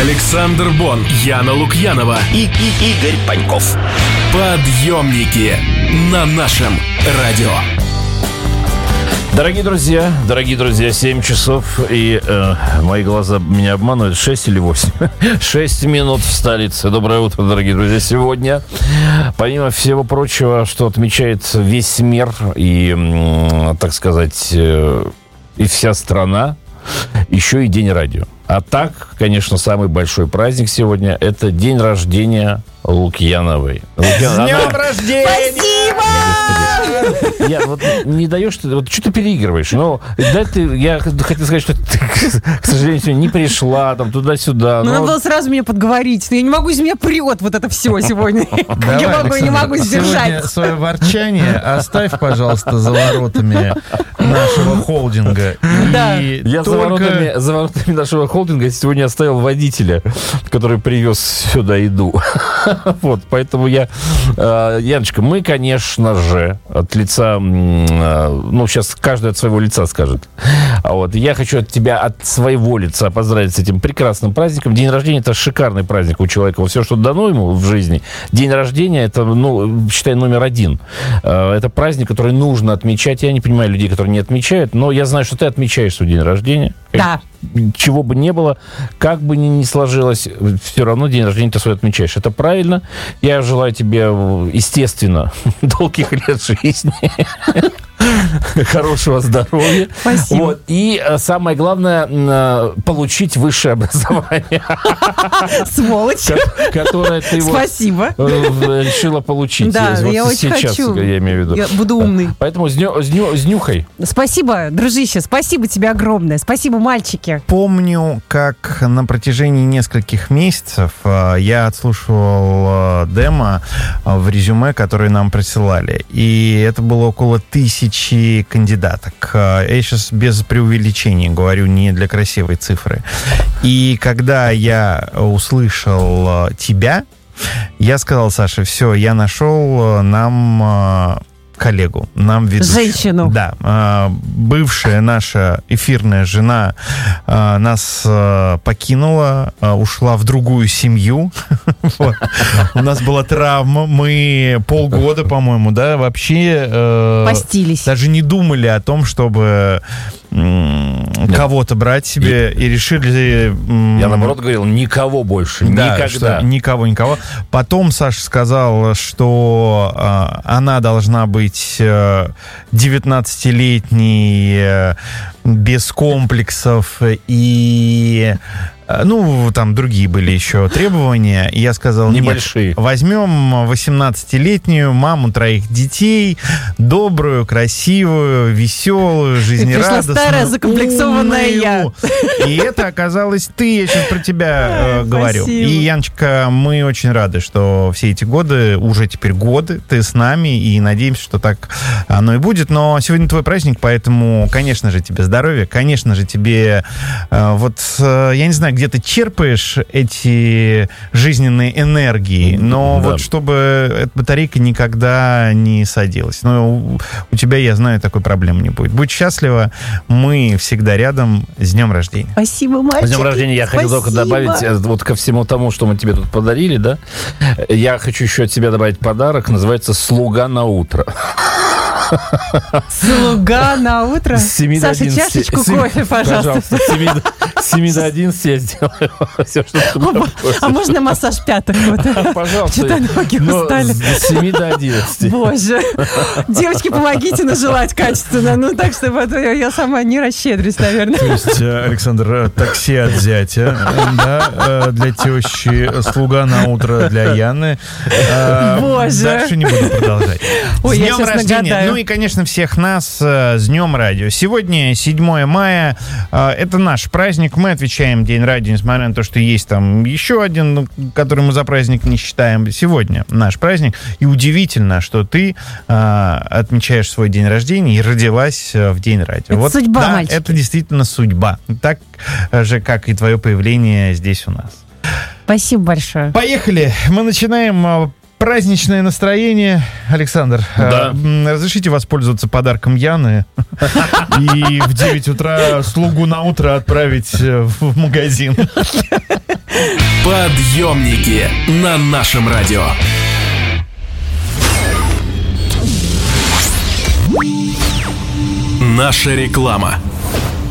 Александр Бон, Яна Лукьянова и Игорь Паньков. Подъемники на нашем радио. Дорогие друзья, 7 часов, и мои глаза меня обманывают, 6 или 8? 6 минут в столице. Доброе утро, дорогие друзья. Сегодня, помимо всего прочего, что отмечает весь мир и, так сказать, и вся страна, еще и День радио. А так, конечно, самый большой праздник сегодня – это день рождения Лукьяновой. С днем рождения! Спасибо! Я вот не даешь, вот что ты переигрываешь? Ну, да, я хотел сказать, что ты, к сожалению, сегодня не пришла, там, туда-сюда. Надо было сразу меня подговорить. Но я не могу, из меня прет вот это все сегодня. Я не могу сдержать. Свое ворчание оставь, пожалуйста, за воротами нашего холдинга. Да. Я за воротами нашего холдинга сегодня оставил водителя, который привез сюда еду. Вот, поэтому Яночка, мы, конечно же, от лица, ну, сейчас каждый от своего лица скажет. А вот я хочу от тебя, от своего лица поздравить с этим прекрасным праздником. День рождения – это шикарный праздник у человека. Все, что дано ему в жизни. День рождения – это, ну, считай, номер один. Это праздник, который нужно отмечать. Я не понимаю людей, которые не отмечают, но я знаю, что ты отмечаешь свой день рождения. Да. Чего бы ни было, как бы ни сложилось, все равно день рождения ты свой отмечаешь. Это правильно. Я желаю тебе, естественно, долгих лет жизни, хорошего здоровья. Спасибо. Вот. И самое главное, получить высшее образование. Сволочь. Которое ты Спасибо. решила получить. Да, я очень сейчас, хочу. Я имею в виду. Я буду умный. Поэтому с нюхай. Спасибо, дружище. Спасибо тебе огромное. Спасибо, мальчики. Помню, как на протяжении нескольких месяцев я отслушивал демо в резюме, которые нам присылали. И это было около 1000 кандидаток. Я сейчас без преувеличения говорю, не для красивой цифры. И когда я услышал тебя, я сказал Саше: все, я нашел нам коллегу, нам ведущую. Женщину. Да. Бывшая наша эфирная жена нас покинула, ушла в другую семью. У нас была травма. Мы полгода, по-моему, да, вообще Постились. даже не думали о том, чтобы кого-то брать себе, и решили... Я, наоборот, говорил, никого больше, да, никогда. Никого. Потом Саша сказал, что она должна быть 19-летней, без комплексов и... Ну, там другие были еще требования. И я сказал: небольшие. Нет, возьмем 18-летнюю маму 3 детей, добрую, красивую, веселую, жизнерадостную. Пришла старая, закомплексованная я. И это оказалось ты. Я сейчас про тебя говорю. Спасибо. И, Яночка, мы очень рады, что все эти годы, уже теперь годы, ты с нами, и надеемся, что так оно и будет. Но сегодня твой праздник, поэтому, конечно же, тебе здоровья, конечно же, тебе я не знаю, где ты черпаешь эти жизненные энергии, но да. Вот чтобы эта батарейка никогда не садилась. Но у тебя, я знаю, такой проблемы не будет. Будь счастлива, мы всегда рядом. С днем рождения. Спасибо, мальчики. С днем рождения я хотел только добавить, вот ко всему тому, что мы тебе тут подарили, да, я хочу еще от тебя добавить подарок, называется «Слуга на утро». Слуга на утро. С 7 до 11. Саша, чашечку кофе, пожалуйста. С 7 до 11 я сделаю все, что ты попросишь. А можно массаж пяток? Пожалуйста. Что-то ноги устали. С 7 до 11. Боже. Девочки, помогите нажелать качественно. Ну, так что я сама не расщедрюсь, наверное. То есть, Александр, такси от зятя, да, для тещи, слуга на утро для Яны. Боже. Дальше не буду продолжать. Ой, С я днем сейчас рождения. нагадаю. Ну и, конечно, всех нас с Днем радио. Сегодня 7 мая. Это наш праздник. Мы отвечаем День радио, несмотря на то, что есть там еще один, который мы за праздник не считаем. Сегодня наш праздник. И удивительно, что ты отмечаешь свой день рождения и родилась в День радио. Это судьба, да, мальчики. это действительно судьба. Так же, как и твое появление здесь у нас. Спасибо большое. Поехали. Мы начинаем праздничное настроение. Александр, Да. Разрешите воспользоваться подарком Яны и в 9 утра слугу на утро отправить в магазин. Подъемники на нашем радио. Наша реклама.